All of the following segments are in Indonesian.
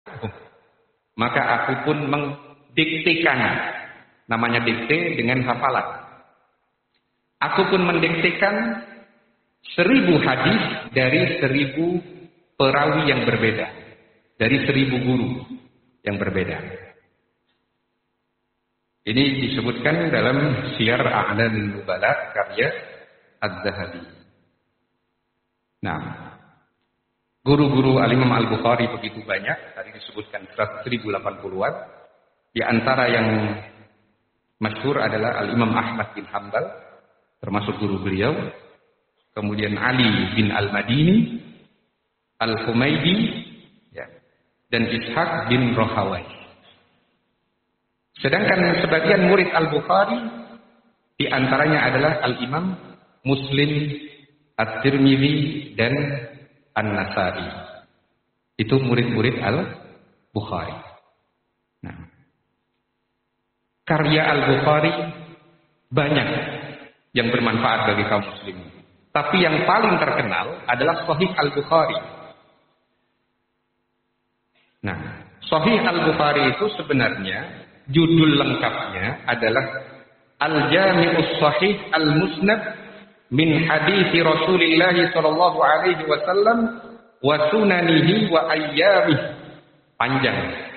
Maka aku pun mendiktekan, namanya dikte dengan hafalan. Aku pun mendiktekan 1000 hadis dari 1000 perawi yang berbeda, dari 1000 guru yang berbeda. Ini disebutkan dalam Syiar A'lamin Nubala karya Az-Zahabi. Nah, guru-guru Al-Imam Al-Bukhari begitu banyak, tadi disebutkan 1080-an. Di antara yang masyhur adalah Al-Imam Ahmad bin Hanbal, termasuk guru beliau. Kemudian Ali bin Al-Madini, Al-Humaydi, ya, dan Ishaq bin Rahawai. Sedangkan sebagian murid Al-Bukhari di antaranya adalah Al-Imam Muslim, At-Tirmidzi dan An-Nasa'i. Itu murid-murid Al-Bukhari. Nah, karya Al-Bukhari banyak yang bermanfaat bagi kaum muslimin. Tapi yang paling terkenal adalah Sahih Al-Bukhari. Nah, Sahih Al-Bukhari itu sebenarnya judul lengkapnya adalah Al-Jami'us Sahih Al-Musnad min hadits Rasulillah sallallahu alaihi wasallam wa sunanihi wa ayyamihi. Panjang.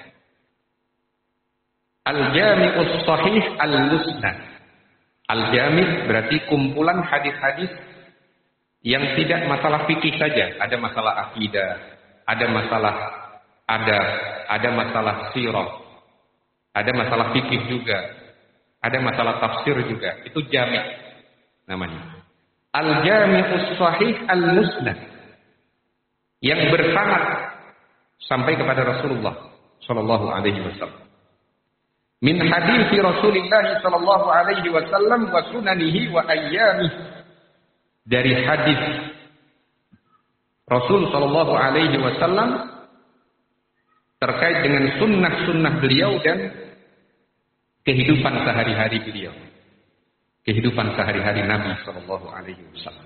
Al-Jami'us Sahih Al-Musnad. Al-Jami' berarti kumpulan hadis-hadis yang tidak masalah fikih saja, ada masalah akidah, ada masalah adab, ada masalah sirah, ada masalah fikih juga, ada masalah tafsir juga. Itu jami' namanya. Al-Jami'us Sahih Al-Musnad yang bersanad sampai kepada Rasulullah sallallahu alaihi wasallam. Min hadits Rasulillah sallallahu alaihi wasallam wa sunanihi wa ayyamihi. Dari hadis Rasul sallallahu alaihi wasallam terkait dengan sunnah-sunnah beliau dan kehidupan sehari-hari beliau. Kehidupan sehari-hari Nabi sallallahu alaihi wasallam.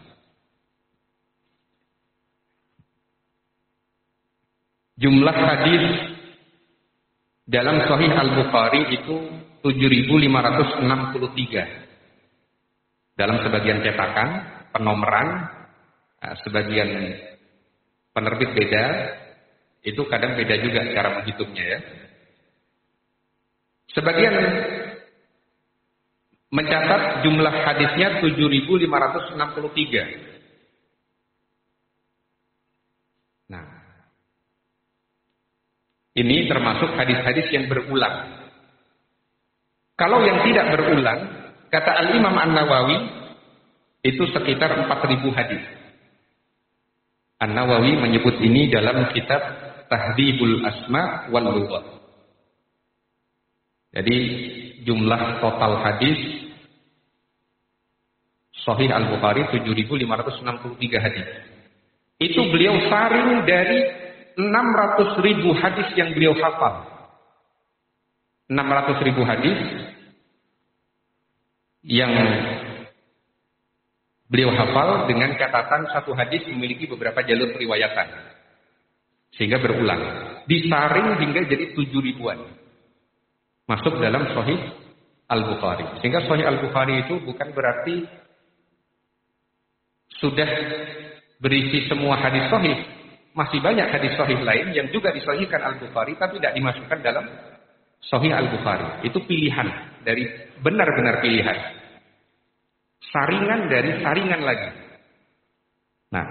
Jumlah hadis dalam Sahih Al-Bukhari itu 7.563. Dalam sebagian cetakan, penomeran, sebagian penerbit beda, itu kadang beda juga cara menghitungnya ya. Sebagian mencatat jumlah hadisnya 7.563. Nah, ini termasuk hadis-hadis yang berulang. Kalau yang tidak berulang, kata Al-Imam An-Nawawi, itu sekitar 4.000 hadis. An-Nawawi menyebut ini dalam kitab Tahdhibul Asma wal Lughat. Jadi jumlah total hadis Sahih Al-Bukhari 7.563 hadis. Itu beliau saring dari 600.000 hadis yang beliau hafal. 600.000 hadis yang beliau hafal dengan catatan satu hadis memiliki beberapa jalur periwayatan. Sehingga berulang. Disaring hingga jadi 7.000-an. Masuk dalam Sahih Al-Bukhari. Sehingga Sahih Al-Bukhari itu bukan berarti sudah berisi semua hadis sahih. Masih banyak hadis sahih lain yang juga disahihkan Al-Bukhari tapi tidak dimasukkan dalam Sahih Al-Bukhari. Itu pilihan dari benar-benar pilihan. Saringan dari saringan lagi. Nah,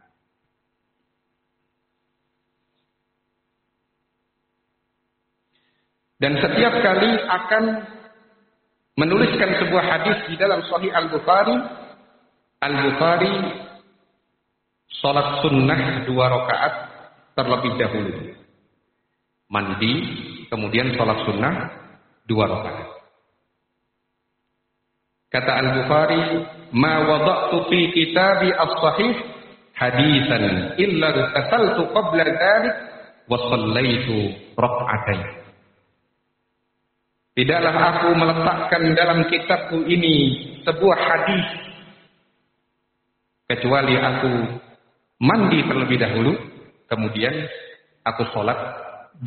dan setiap kali akan menuliskan sebuah hadis di dalam Sahih Al-Bukhari, Al-Bukhari salat sunnah 2 rakaat terlebih dahulu. Mandi, kemudian salat sunnah 2 rakaat. Kata Al-Bukhari, "Ma wada'tu fi kitabi as-sahih hadisan illa tasaltu qabla dzalik wa shallaitu rak'atain." Tidaklah aku meletakkan dalam kitabku ini sebuah hadis kecuali aku mandi terlebih dahulu, kemudian aku sholat